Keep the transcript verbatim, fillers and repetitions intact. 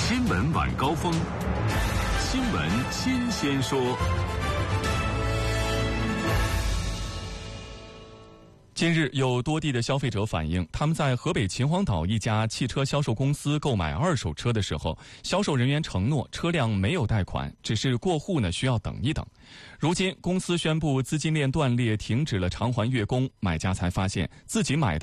新闻晚高峰，新闻新鲜说。近日，有多地的消费者反映，他们在河北秦皇岛一家汽车销售公司购买二手车的时候，销售人员承诺车辆没有贷款，只是过户呢需要等一等。如今，公司宣布资金链断裂，停止了偿还月供，买家才发现自己买到